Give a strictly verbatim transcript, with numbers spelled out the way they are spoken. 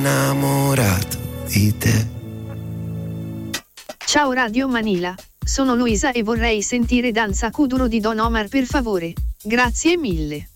Innamorato di te. Ciao Radio Manila, sono Luisa e vorrei sentire Danza Kuduro di Don Omar per favore. Grazie mille.